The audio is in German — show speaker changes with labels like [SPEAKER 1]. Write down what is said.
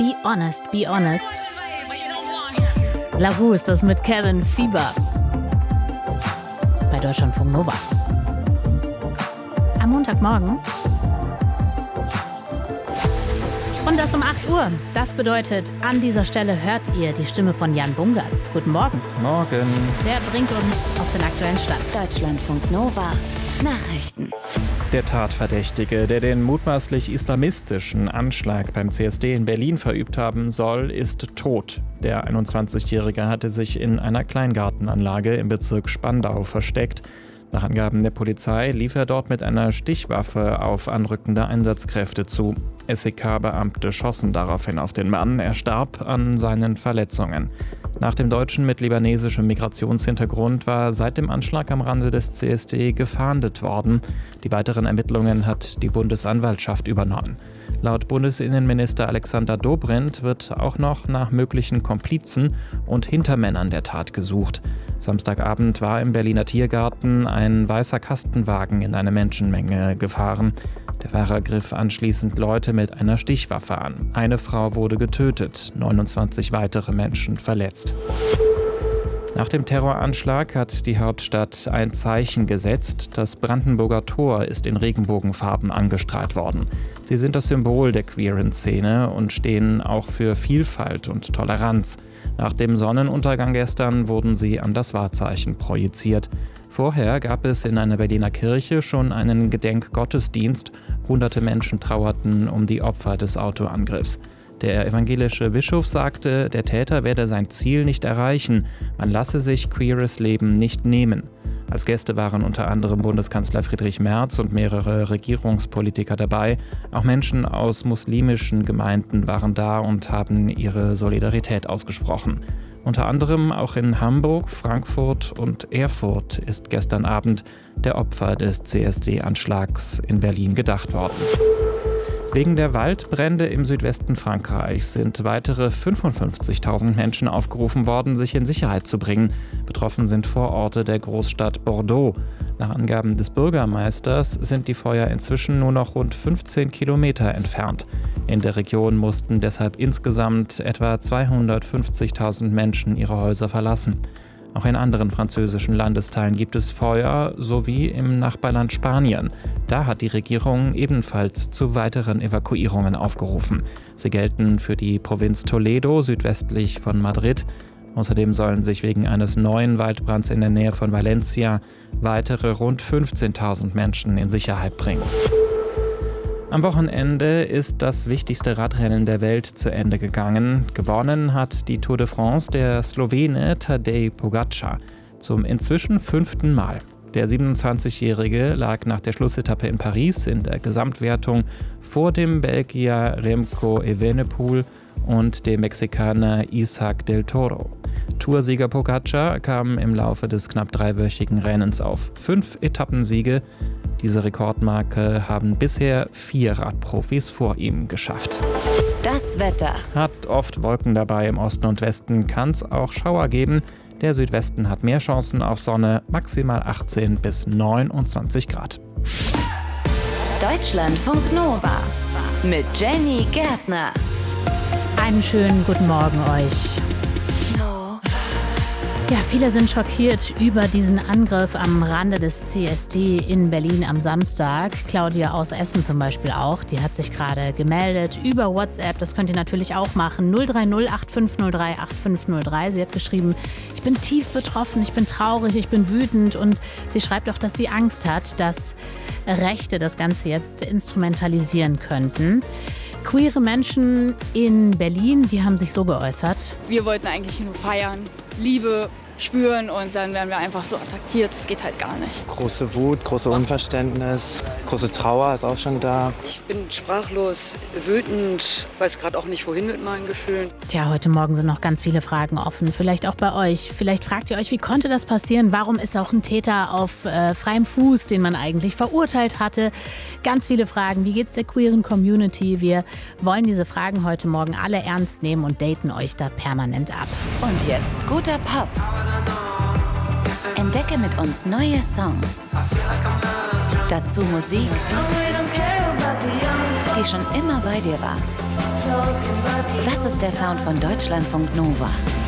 [SPEAKER 1] Be Honest, Be Honest. La Rue ist das mit Kevin Fieber bei Deutschlandfunk Nova. Am Montagmorgen. Und das um 8 Uhr. Das bedeutet, an dieser Stelle hört ihr die Stimme von Jan Bungertz. Guten Morgen.
[SPEAKER 2] Morgen.
[SPEAKER 1] Der bringt uns auf den aktuellen Stand.
[SPEAKER 3] Deutschlandfunk Nova. Nachrichten.
[SPEAKER 2] Der Tatverdächtige, der den mutmaßlich islamistischen Anschlag beim CSD in Berlin verübt haben soll, ist tot. Der 21-Jährige hatte sich in einer Kleingartenanlage im Bezirk Spandau versteckt. Nach Angaben der Polizei lief er dort mit einer Stichwaffe auf anrückende Einsatzkräfte zu. SEK-Beamte schossen daraufhin auf den Mann. Er starb an seinen Verletzungen. Nach dem Deutschen mit libanesischem Migrationshintergrund war seit dem Anschlag am Rande des CSD gefahndet worden. Die weiteren Ermittlungen hat die Bundesanwaltschaft übernommen. Laut Bundesinnenminister Alexander Dobrindt wird auch noch nach möglichen Komplizen und Hintermännern der Tat gesucht. Samstagabend war im Berliner Tiergarten ein weißer Kastenwagen in eine Menschenmenge gefahren. Der Fahrer griff anschließend Leute mit einer Stichwaffe an. Eine Frau wurde getötet, 29 weitere Menschen verletzt. Nach dem Terroranschlag hat die Hauptstadt ein Zeichen gesetzt. Das Brandenburger Tor ist in Regenbogenfarben angestrahlt worden. Sie sind das Symbol der queeren Szene und stehen auch für Vielfalt und Toleranz. Nach dem Sonnenuntergang gestern wurden sie an das Wahrzeichen projiziert. Vorher gab es in einer Berliner Kirche schon einen Gedenkgottesdienst. Hunderte Menschen trauerten um die Opfer des Autoangriffs. Der evangelische Bischof sagte, der Täter werde sein Ziel nicht erreichen. Man lasse sich queeres Leben nicht nehmen. Als Gäste waren unter anderem Bundeskanzler Friedrich Merz und mehrere Regierungspolitiker dabei. Auch Menschen aus muslimischen Gemeinden waren da und haben ihre Solidarität ausgesprochen. Unter anderem auch in Hamburg, Frankfurt und Erfurt ist gestern Abend der Opfer des CSD-Anschlags in Berlin gedacht worden. Wegen der Waldbrände im Südwesten Frankreichs sind weitere 55.000 Menschen aufgerufen worden, sich in Sicherheit zu bringen. Betroffen sind Vororte der Großstadt Bordeaux. Nach Angaben des Bürgermeisters sind die Feuer inzwischen nur noch rund 15 Kilometer entfernt. In der Region mussten deshalb insgesamt etwa 250.000 Menschen ihre Häuser verlassen. Auch in anderen französischen Landesteilen gibt es Feuer, sowie im Nachbarland Spanien. Da hat die Regierung ebenfalls zu weiteren Evakuierungen aufgerufen. Sie gelten für die Provinz Toledo südwestlich von Madrid. Außerdem sollen sich wegen eines neuen Waldbrands in der Nähe von Valencia weitere rund 15.000 Menschen in Sicherheit bringen. Am Wochenende ist das wichtigste Radrennen der Welt zu Ende gegangen. Gewonnen hat die Tour de France der Slowene Tadej Pogačar zum inzwischen 5. Mal. Der 27-Jährige lag nach der Schlussetappe in Paris in der Gesamtwertung vor dem Belgier Remco Evenepoel und dem Mexikaner Isaac del Toro. Toursieger Pogačar kam im Laufe des knapp dreiwöchigen Rennens auf 5 Etappensiege. Diese Rekordmarke haben bisher 4 Radprofis vor ihm geschafft.
[SPEAKER 3] Das Wetter.
[SPEAKER 2] Hat oft Wolken dabei, im Osten und Westen kann es auch Schauer geben. Der Südwesten hat mehr Chancen auf Sonne, maximal 18 bis 29 Grad.
[SPEAKER 3] Deutschlandfunk Nova mit Jenny Gärtner.
[SPEAKER 1] Einen schönen guten Morgen euch. Ja, viele sind schockiert über diesen Angriff am Rande des CSD in Berlin am Samstag. Claudia aus Essen zum Beispiel auch, die hat sich gerade gemeldet über WhatsApp. Das könnt ihr natürlich auch machen. 030 8503 8503. Sie hat geschrieben, ich bin tief betroffen, ich bin traurig, ich bin wütend. Und sie schreibt auch, dass sie Angst hat, dass Rechte das Ganze jetzt instrumentalisieren könnten. Queere Menschen in Berlin, die haben sich so geäußert.
[SPEAKER 4] Wir wollten eigentlich nur feiern, Liebe spüren und dann werden wir einfach so attackiert. Das geht halt gar nicht.
[SPEAKER 5] Große Wut, große Unverständnis, große Trauer ist auch schon da.
[SPEAKER 6] Ich bin sprachlos, wütend, weiß gerade auch nicht, wohin mit meinen Gefühlen.
[SPEAKER 1] Tja, heute Morgen sind noch ganz viele Fragen offen. Vielleicht auch bei euch. Vielleicht fragt ihr euch, wie konnte das passieren? Warum ist auch ein Täter auf freiem Fuß, den man eigentlich verurteilt hatte? Ganz viele Fragen. Wie geht's der queeren Community? Wir wollen diese Fragen heute Morgen alle ernst nehmen und daten euch da permanent ab.
[SPEAKER 3] Und jetzt guter Pop. Entdecke mit uns neue Songs. Dazu Musik, die schon immer bei dir war. Das ist der Sound von Deutschlandfunk Nova.